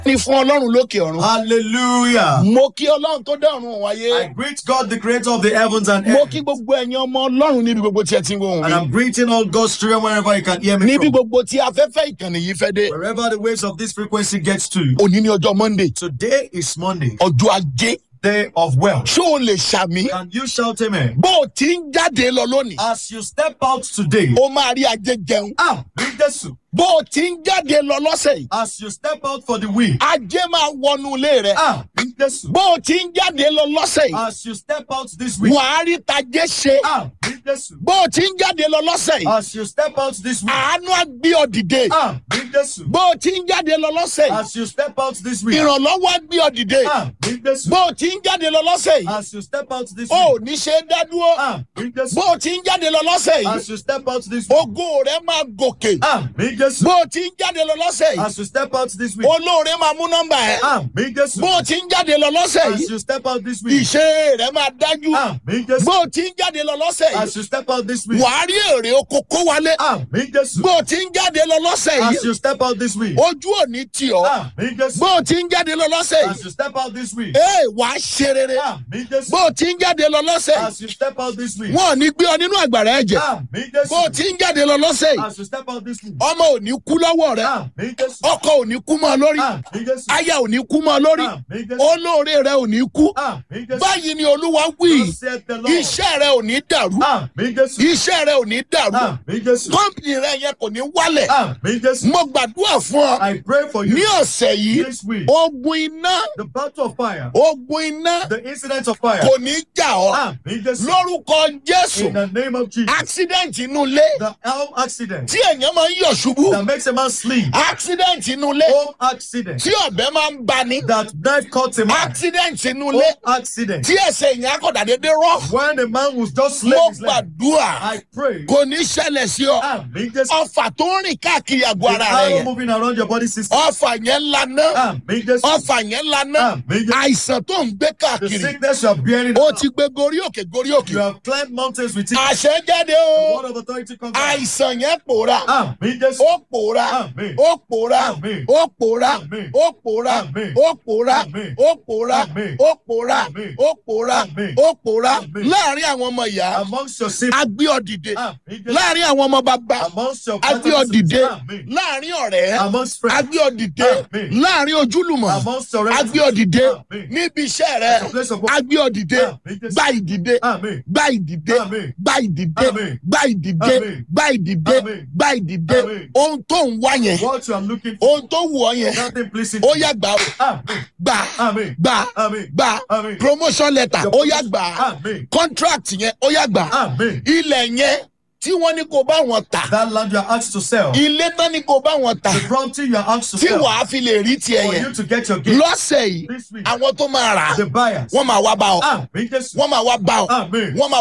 Ní fún Ọlọ́run lókè ọ̀run. Hallelujah. Mo kí Ọlọ́run tó dá ọ̀run wáyé. I greet God, the creator of the heavens and Mo earth. kí gbogbo ẹ̀yin ọmọ Ọlọ́run níbi gbogbo tí ẹ ti ń gbóhùn And mi. I'm greeting all God's children wherever you can hear me Níbi from. gbogbo tí afẹ́fẹ́ ìkànnì yìí fẹ́ dé. Wherever the waves of this frequency gets to. Òní ní ọjọ́ Monday. Today is Monday, Ọjọ́ Ajé. day of wealth. Ṣé o lè ṣàmì? Can you shout amen? Bó o ti ń jáde lọ lónìí. As you step out today, O máa rí ajé jẹun. bring this. Bó o ti ń jáde lọ lọ́sẹ̀ yìí. As you step out for the week, Ajé máa wọnú ilé rẹ. bring this. Bó o ti ń jáde lọ lọ́sẹ̀ yìí. As you step out this week, Wàá rí tajé ṣe. bring this. Bó o ti ń jáde lọ lọ́sẹ̀ yìí. As you step out this week, Àánú á gbé ọ dìde. bring this. Bó o ti ń jáde lọ lọ́sẹ̀ yìí. As you step out this week, Ìrànlọ́wọ́ á gbé ọ dìde. bring this. Bó o ti ń jáde lọ lọ́sẹ̀ yìí. As you step out this O ò week, ní ṣe é dá dúró. bring this. Bó o ti ń jáde lọ lọ́sẹ̀ yìí. As you step out this week, Ògo rẹ máa gòkè. bring this. Bó o ti ń jáde lọ lọ́sẹ̀ yìí. As you step out this week, Olóore máa mú nọ́mbà ẹ̀. bring this. Bó o ti ń jáde lọ lọ́sẹ̀ As yìí. you step out this week, Ìṣe rẹ máa dájú. bring this. Bó o ti ń jáde lọ lọ́sẹ̀ As yìí. you step out this week, Wàá rí èrè oko kó wálé. bring this. Bó o ti ń jáde lọ lọ́sẹ̀ As yìí. you step out this week, Ojú ò ní tì ọ́. bring this. Bó o ti ń jáde lọ lọ́sẹ̀ As yìí. you step out this week, Wàá ṣe rere. bring this. Bó o ti ń jáde lọ lọ́sẹ̀ yìí. As you step out this week, Wọ́n ò ní gbé ọ nínú àgbàrá ẹ̀jẹ̀. bring this. Bó o ti ń jáde lọ lọ́sẹ̀ yìí. As you step out this week, Ọmọ ò ní kú lọ́wọ́ rẹ. bring this. Ọkọ ò ní kú mọ́ ọ lórí. Bring this. Aya ò ní kú mọ́ ọ lórí. Bring this. Olóore rẹ ò ní kú. Bring this. Báyìí ni Olúwa wí. Thus saith the Lord. Iṣẹ́ rẹ ò ní dàrú. Bring this. Iṣẹ́ rẹ ò ní dàrú. Bring this. Kọ́mpìnì rẹ yẹn kò ní wálẹ̀. Bring this. Mo gbàdúrà fún ọ. I pray for Ní you ọ̀sẹ̀ yìí, this week. ogun iná, The battle of fire, ogun iná the incident of fire. kò ní jà ọ́. Bring this. Lórúkọ Jésù, In the name of Jesus. accident inú ilé The home accident tí èèyàn máa ń yọ̀ ṣubú. that makes a man sleep. Accident inú ilé Home accident tí ọ̀bẹ máa ń bani. that knife cuts a man. Accident inú Home ilé accident tí ẹsẹ̀ èèyàn akọ̀dà dédé rọ́. when a man was just slaying Mo his leg. gbàdúrà I pray. kò ní ṣẹlẹ̀ sí ọ. Bring this. Ọfà tó ń rìn káàkiri àgọ́ The ara rẹ arrow yẹn. moving around your body system. Ọfà yẹn laná. Bring this. Ọfà yẹn laná. Bring this. Àìsàn tó ń gbé The káàkiri. sickness you are bearing. Ó ti gbé gorí òkè gorí You òkè. have climbed mountains with it. Àṣẹ jáde The o. word of authority comes. Àìsàn yẹn pòórá. Bring this. Ó pòórá. Amen. Ó pòórá. Amen. Ó pòórá. Amen. Ó pòórá. Amen. Ó pòórá. Amen. Ó pòórá. Amen. Ó pòórá. Amen. Ó pòórá. Amen. Ó pòórá. Amen. Láàárín àwọn ọmọ ìyá. Amongst your siblings. A gbé ọ dìde. Bring this. Láàárín àwọn ọmọ bàbá. Amongst your A gbé ọ dìde. Amen. Láàárín ọ̀rẹ́. Amongst A friends. gbé ọ dìde. Amen. Láàárín ojúlùmọ̀. Amongst your A gbé ọ dìde. Amen. Níbi iṣẹ́ rẹ. Your place of work. A gbé ọ dìde. Amen. Gba ìdìde. Amen. Gba ìdìde. Amen. Gba ìdìde. Amen. Gba ìdìde. Amen. Gba ìdìde. Amen. Gba ìdìde. Amen. Ohun tó ń wá yẹn. What you are looking for. Ohun tó wù ọ yẹn. Nothing pleasing. Ó yá gbà ó. Amen. Gbà. Amen. Gbà. Amen. Gbà. Amen. Promotion letter. Your Ó yá promotion. gbà. Amen. Contract yẹn. Ó yá gbà. Amen. Ilẹ̀ yẹn tí wọ́n ní kó bá wọn tà. That land you are asked to sell. Ilé tán ní kó bá wọn tà. The property you are asked to Tí sell. wàá fi lè rí tiẹ̀ For yẹn. you to get your gift. Lọ́sẹ̀ yìí, This week. àwọn tó máa rà á, The buyers. wọ́n máa wá bá ọ. Bring this. Wọ́n máa wá bá ọ. Amen. Wọ́n máa